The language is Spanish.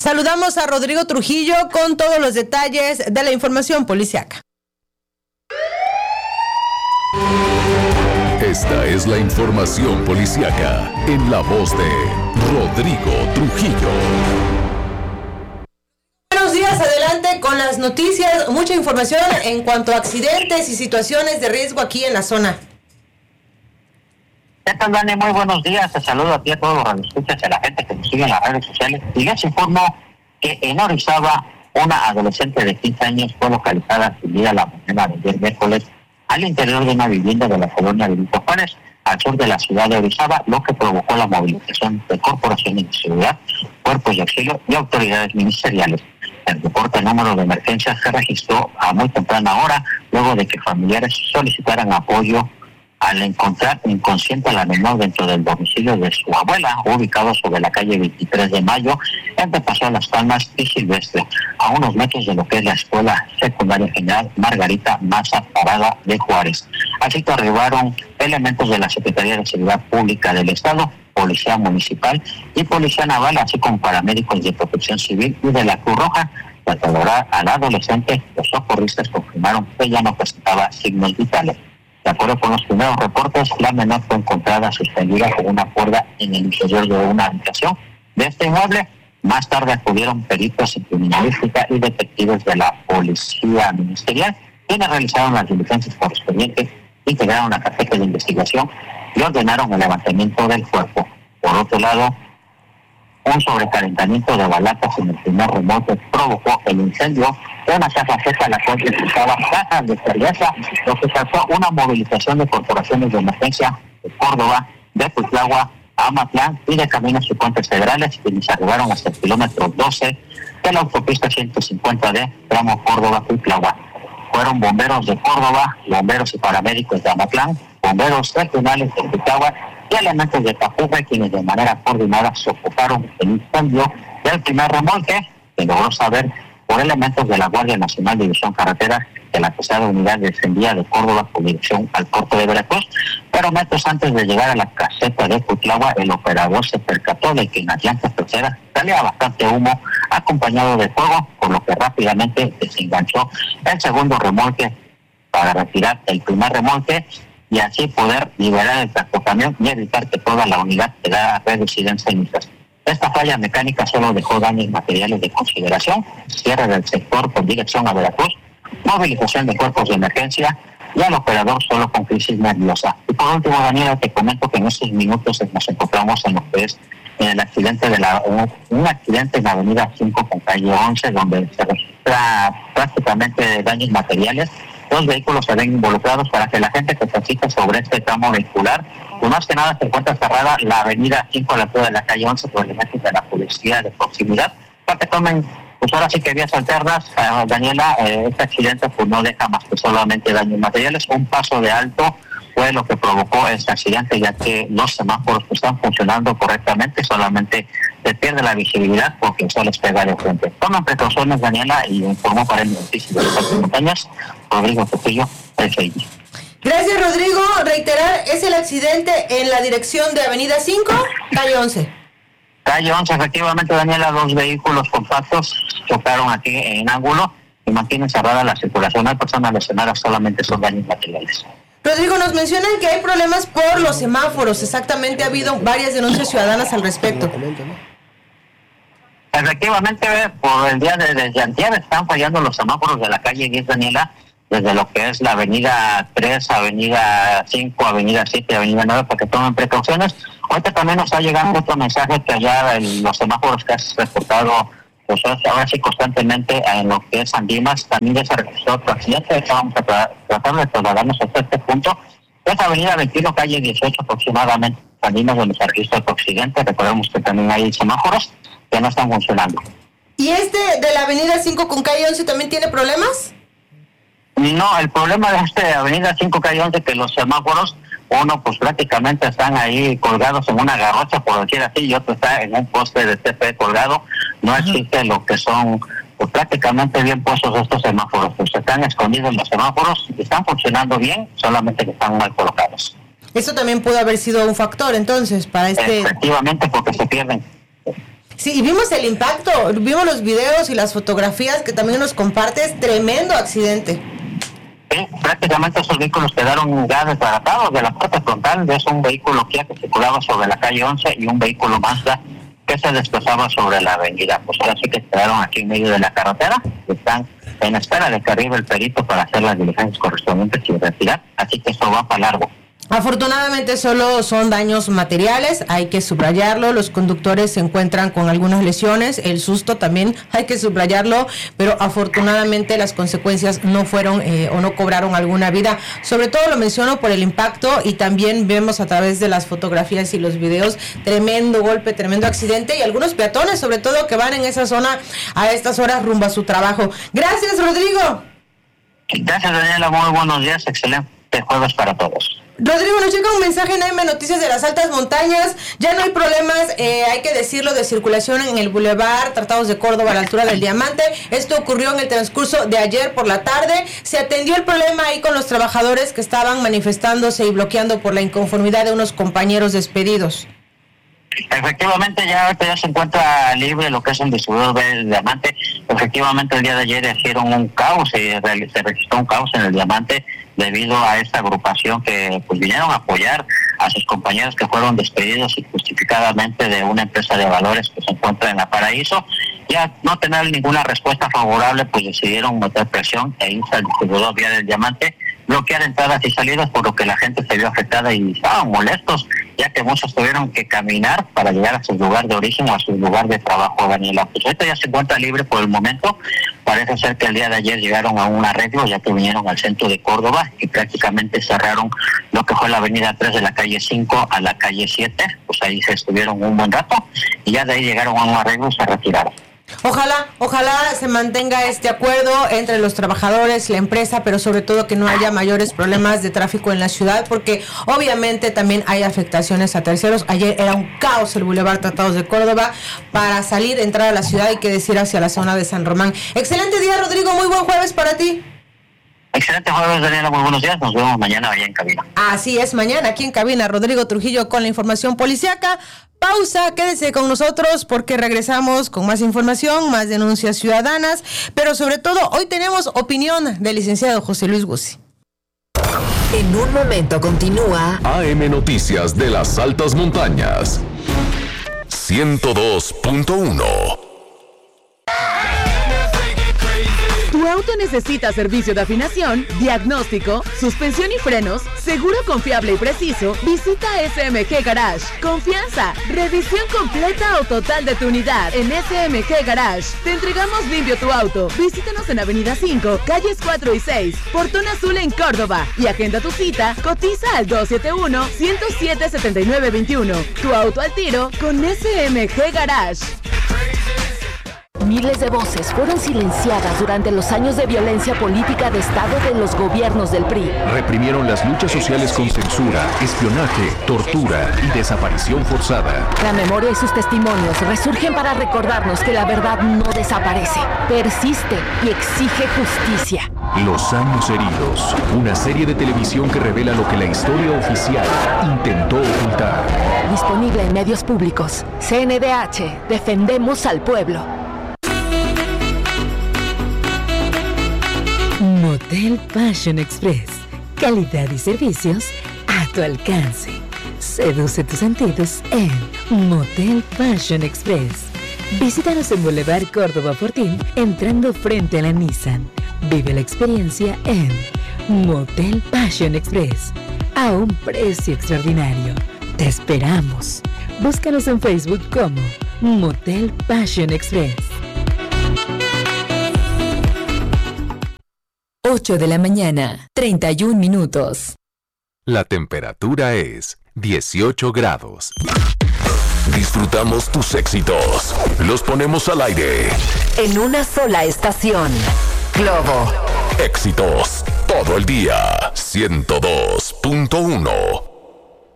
Saludamos a Rodrigo Trujillo con todos los detalles de la información policiaca. Esta es la información policiaca en la voz de Rodrigo Trujillo. Buenos días, adelante con las noticias, mucha información en cuanto a accidentes y situaciones de riesgo aquí en la zona. ¿Qué tal, Dani? Muy buenos días. Te saludo a ti, a todos los radioescuchas y a la gente que nos sigue en las redes sociales. Y les informo que en Orizaba, una adolescente de 15 años fue localizada sin vida la mañana de ayer miércoles al interior de una vivienda de la colonia de Benito Juárez, al sur de la ciudad de Orizaba, lo que provocó la movilización de corporaciones de seguridad, cuerpos de auxilio y autoridades ministeriales. El reporte número de emergencia se registró a muy temprana hora, luego de que familiares solicitaran apoyo al encontrar inconsciente a la menor dentro del domicilio de su abuela, ubicado sobre la calle 23 de Mayo, entre Paseo Las Palmas y Silvestre, a unos metros de lo que es la Escuela Secundaria General Margarita Maza Parada de Juárez. Así que arribaron elementos de la Secretaría de Seguridad Pública del Estado, Policía Municipal y Policía Naval, así como paramédicos de Protección Civil y de la Cruz Roja. Para trasladar al adolescente, los socorristas confirmaron que ya no presentaba signos vitales. De acuerdo con los primeros reportes, la menor fue encontrada suspendida con una cuerda en el interior de una habitación de este inmueble. Más tarde acudieron peritos en criminalística y detectives de la Policía Ministerial, quienes realizaron las diligencias correspondientes, integraron la carpeta de investigación y ordenaron el levantamiento del cuerpo. Por otro lado, un sobrecalentamiento de balatas en el primer remolque provocó el incendio de una casa seca, la cual necesitaba cajas de cerveza, lo que causó una movilización de corporaciones de emergencia de Córdoba, de Cuitlagua, Amatlán y de Caminos y Puentes Federales, quienes arribaron hasta el kilómetro 12 de la autopista 150D, tramo Córdoba-Cuitlagua. Fueron bomberos de Córdoba, bomberos y paramédicos de Amatlán, bomberos regionales de Cuitlagua y elementos de Tapuja, quienes de manera coordinada sofocaron el incendio del primer remolque, que logró saber por elementos de la Guardia Nacional División Carreteras que la pesada unidad descendía de Córdoba con dirección al puerto de Veracruz, pero metros antes de llegar a la caseta de Cuitlagua, el operador se percató de que en las llantas traseras salía bastante humo acompañado de fuego, por lo que rápidamente desenganchó el segundo remolque para retirar el primer remolque y así poder liberar el tractocamión y evitar que toda la unidad quedara reducida en cenizas. Esta falla mecánica solo dejó daños materiales de consideración, cierre del sector con dirección a Veracruz, movilización de cuerpos de emergencia y al operador solo con crisis nerviosa. Y por último, Daniela, te comento que en estos minutos nos encontramos en lo que es el accidente un accidente en la avenida 5 con calle 11, donde se registra prácticamente daños materiales. 2 vehículos se ven involucrados. Para que la gente que transita sobre este tramo vehicular, pues más que nada se encuentra cerrada la avenida 5 a la altura de la calle 11 por elementos de la policía de proximidad, para que tomen, pues ahora sí que vías alternas. Daniela, este accidente pues no deja más que solamente daños materiales. Un paso de alto fue lo que provocó este accidente, ya que los semáforos pues están funcionando correctamente, solamente se pierde la visibilidad porque el sol les pega de frente. Toman precauciones, Daniela, y informó para el Noticias de las Montañas, Rodrigo Trujillo, FI. Gracias, Rodrigo. Reiterar, es el accidente en la dirección de Avenida 5, calle 11. Calle 11, efectivamente, Daniela, 2 vehículos compactos chocaron aquí en ángulo y mantienen cerrada la circulación. No hay personas lesionadas, solamente son daños materiales. Rodrigo, nos mencionan que hay problemas por los semáforos. Exactamente, ha habido varias denuncias ciudadanas al respecto. Efectivamente, por el día desde antier están fallando los semáforos de la calle 10, Daniela, desde lo que es la avenida 3, avenida 5, avenida 7, avenida 9, para que tomen precauciones. Ahorita también nos está llegando otro mensaje que allá los semáforos que has reportado, pues ahora sí constantemente en lo que es Andimas, también ya se registró otro accidente. Vamos a tratar de trasladarnos hasta este punto. Es avenida 21, calle 18 aproximadamente, Andimas, donde se registra otro accidente. Recordemos que también hay semáforos que no están funcionando. ¿Y este de la avenida 5 con calle 11 también tiene problemas? No, el problema de avenida 5 calle 11 que los semáforos, uno pues prácticamente están ahí colgados en una garrocha, por decir así, y otro está en un poste de TP colgado. No existe lo que son pues prácticamente bien puestos estos semáforos, pues están escondidos los semáforos y están funcionando bien, solamente que están mal colocados. Eso también pudo haber sido un factor entonces para este... Efectivamente, porque se pierden. Sí, y vimos el impacto, vimos los videos y las fotografías que también nos compartes. Tremendo accidente. Sí, prácticamente esos vehículos quedaron ya desbaratados de la parte frontal. Es un vehículo Kia que circulaba sobre la calle 11 y un vehículo Mazda que se desplazaba sobre la avenida. Pues ahora sí que quedaron aquí en medio de la carretera. Están en espera de que arribe el perito para hacer las diligencias correspondientes y retirar. Así que esto va para largo. Afortunadamente solo son daños materiales, hay que subrayarlo. Los conductores se encuentran con algunas lesiones, el susto también hay que subrayarlo, pero afortunadamente las consecuencias no fueron o no cobraron alguna vida. Sobre todo lo menciono por el impacto, y también vemos a través de las fotografías y los videos tremendo golpe, tremendo accidente, y algunos peatones sobre todo que van en esa zona a estas horas rumbo a su trabajo. Gracias, Rodrigo. Gracias, Daniela, muy buenos días, excelente jueves para todos. Rodrigo, nos llega un mensaje en AM Noticias de las Altas Montañas. Ya no hay problemas, hay que decirlo, de circulación en el Boulevard Tratados de Córdoba a la altura del Diamante. Esto ocurrió en el transcurso de ayer por la tarde. Se atendió el problema ahí con los trabajadores que estaban manifestándose y bloqueando por la inconformidad de unos compañeros despedidos. Efectivamente, ya se encuentra libre lo que es el distribuidor del Diamante. Efectivamente, el día de ayer hicieron un caos, se registró un caos en el Diamante debido a esta agrupación que pues vinieron a apoyar a sus compañeros que fueron despedidos injustificadamente de una empresa de valores que se encuentra en la Paraíso. Ya no tener ninguna respuesta favorable, pues decidieron meter presión e irse al distribuidor vía del Diamante, bloquear entradas y salidas, por lo que la gente se vio afectada y estaban molestos, ya que muchos tuvieron que caminar para llegar a su lugar de origen o a su lugar de trabajo, Daniela. Pues esto ya se encuentra libre por el momento. Parece ser que el día de ayer llegaron a un arreglo, ya que vinieron al centro de Córdoba y prácticamente cerraron lo que fue la avenida 3 de la calle 5 a la calle 7. Pues ahí se estuvieron un buen rato y ya de ahí llegaron a un arreglo y se retiraron. Ojalá se mantenga este acuerdo entre los trabajadores, la empresa, pero sobre todo que no haya mayores problemas de tráfico en la ciudad, porque obviamente también hay afectaciones a terceros. Ayer era un caos el Boulevard Tratados de Córdoba para salir, entrar a la ciudad y que decir hacia la zona de San Román. Excelente día, Rodrigo, muy buen jueves para ti. Excelente jueves, Daniela, muy buenos días, nos vemos mañana allá en cabina. Así es, mañana aquí en cabina, Rodrigo Trujillo con la información policiaca. Pausa, quédese con nosotros porque regresamos con más información, más denuncias ciudadanas, pero sobre todo hoy tenemos opinión del licenciado José Luis Guzzi. En un momento continúa AM Noticias de las Altas Montañas 102.1. Tu auto necesita servicio de afinación, diagnóstico, suspensión y frenos, seguro confiable y preciso. Visita SMG Garage. Confianza, revisión completa o total de tu unidad en SMG Garage. Te entregamos limpio tu auto. Visítanos en Avenida 5, calles 4 y 6, Portón Azul en Córdoba. Y agenda tu cita, cotiza al 271-107-7921. Tu auto al tiro con SMG Garage. Miles de voces fueron silenciadas durante los años de violencia política de Estado de los gobiernos del PRI. Reprimieron las luchas sociales con censura, espionaje, tortura y desaparición forzada. La memoria y sus testimonios resurgen para recordarnos que la verdad no desaparece, persiste y exige justicia. Los años heridos, una serie de televisión que revela lo que la historia oficial intentó ocultar. Disponible en medios públicos. CNDH, defendemos al pueblo. Motel Passion Express. Calidad y servicios a tu alcance. Seduce tus sentidos en Motel Passion Express. Visítanos en Boulevard Córdoba Fortín, entrando frente a la Nissan. Vive la experiencia en Motel Passion Express. A un precio extraordinario. Te esperamos. Búscanos en Facebook como Motel Passion Express. 8 de la mañana, 31 minutos. La temperatura es 18 grados. Disfrutamos tus éxitos. Los ponemos al aire. En una sola estación. Globo. Éxitos todo el día. 102.1.